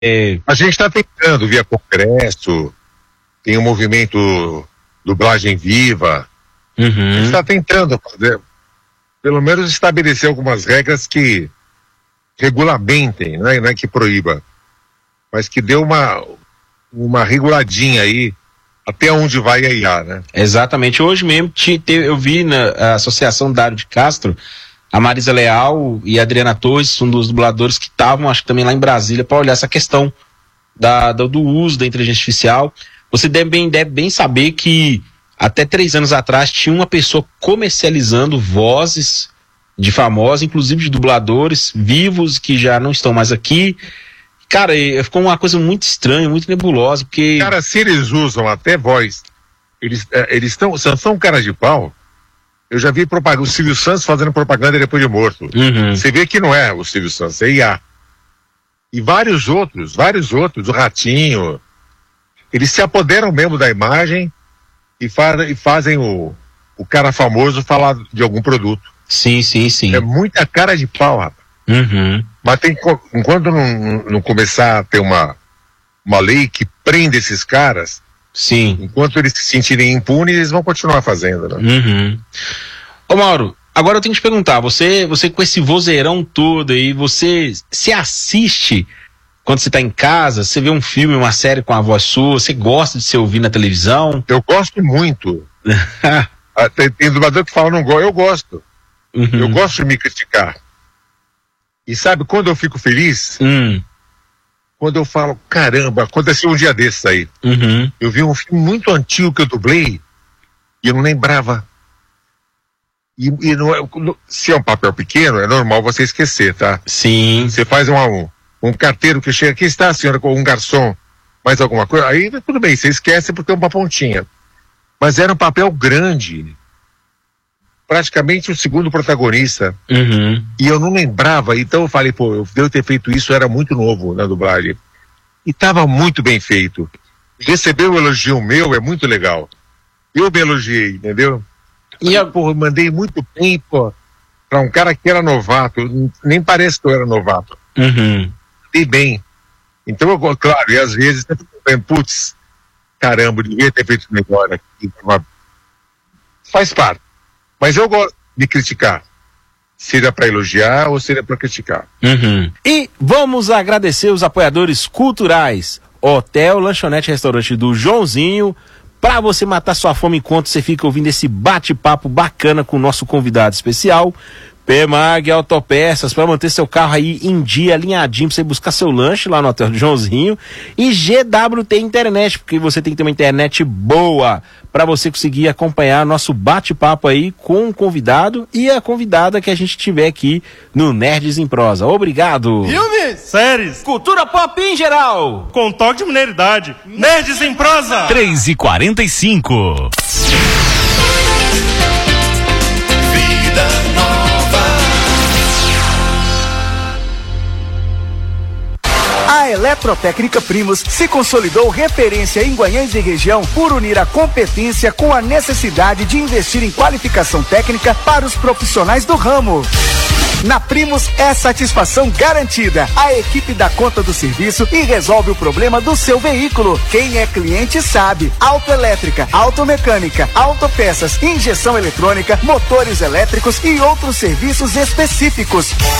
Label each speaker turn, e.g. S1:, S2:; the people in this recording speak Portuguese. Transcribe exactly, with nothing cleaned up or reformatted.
S1: É...
S2: A gente está tentando via congresso, tem o movimento Dublagem Viva.
S1: Uhum.
S2: A gente está tentando fazer, pelo menos estabelecer algumas regras que regulamentem, não é, não é que proíba, mas que dê uma, uma reguladinha aí até onde vai a I A, né?
S1: Exatamente. Hoje mesmo te, te, eu vi na Associação Dário de Castro, a Marisa Leal e a Adriana Torres, um dos dubladores que estavam, acho que também lá em Brasília, para olhar essa questão da, do, do uso da inteligência artificial. Você deve bem, deve bem saber que até três anos atrás tinha uma pessoa comercializando vozes de famosos, inclusive de dubladores vivos que já não estão mais aqui. Cara, ficou uma coisa muito estranha, muito nebulosa, porque...
S2: Cara, se eles usam até voz, eles eles estão, são, são caras de pau. Eu já vi propaganda, o Silvio Santos fazendo propaganda depois de morto.
S1: Uhum.
S2: Você vê que não é o Silvio Santos, é I A. E vários outros, vários outros, o Ratinho, eles se apoderam mesmo da imagem e, fa e fazem o, o cara famoso falar de algum produto.
S1: Sim, sim, sim.
S2: É muita cara de pau, rapaz.
S1: Uhum.
S2: Mas tem, enquanto não, não começar a ter uma, uma lei que prenda esses caras,
S1: sim,
S2: enquanto eles se sentirem impunes, eles vão continuar fazendo, né?
S1: Uhum. Ô Mauro, agora eu tenho que te perguntar, você, você com esse vozeirão todo aí, você se assiste quando você está em casa, você vê um filme, uma série com a voz sua, você gosta de se ouvir na televisão?
S2: Eu gosto muito. tem, tem dublador que fala não gosto, eu gosto. Uhum. Eu gosto de me criticar. E sabe quando eu fico feliz?
S1: Hum.
S2: Quando eu falo, caramba, aconteceu um dia desses aí.
S1: Uhum.
S2: Eu vi um filme muito antigo que eu dublei e eu não lembrava. E, e não é, se é um papel pequeno, é normal você esquecer, tá?
S1: Sim.
S2: Você faz um a um. Um carteiro que chega, aqui está a senhora, com um garçom, mais alguma coisa, aí tudo bem, você esquece porque é uma pontinha. Mas era um papel grande. Praticamente o segundo protagonista.
S1: Uhum.
S2: E eu não lembrava, então eu falei, pô, eu devo ter feito isso, eu era muito novo na dublagem. E estava muito bem feito. Receber o elogio meu é muito legal. Eu me elogiei, entendeu? E eu, pô, eu mandei muito bem, pô, pra um cara que era novato, nem parece que eu era novato.
S1: Uhum.
S2: Mandei bem. Então, eu, claro, e às vezes, putz, caramba, eu devia ter feito melhor aqui. Faz parte. Mas eu gosto de criticar. Seja para elogiar ou seja para criticar.
S1: Uhum. E vamos agradecer os apoiadores culturais. Hotel, Lanchonete, Restaurante do Joãozinho. Para você matar sua fome enquanto você fica ouvindo esse bate-papo bacana com o nosso convidado especial. P Mag Autopeças, para manter seu carro aí em dia, alinhadinho, para você buscar seu lanche lá no Hotel do Joãozinho. E G W T Internet, porque você tem que ter uma internet boa para você conseguir acompanhar nosso bate-papo aí com o convidado e a convidada que a gente tiver aqui no Nerds em Prosa. Obrigado!
S3: Filmes, séries,
S1: cultura pop em geral,
S3: com toque de mineridade. Nerds em Prosa!
S4: três e quarenta e cinco.
S5: Vida nova.
S6: A Eletrotécnica Primos se consolidou referência em Guanhães e região por unir a competência com a necessidade de investir em qualificação técnica para os profissionais do ramo. Na Primos é satisfação garantida. A equipe dá conta do serviço e resolve o problema do seu veículo. Quem é cliente sabe. Autoelétrica, automecânica, autopeças, injeção eletrônica, motores elétricos e outros serviços específicos.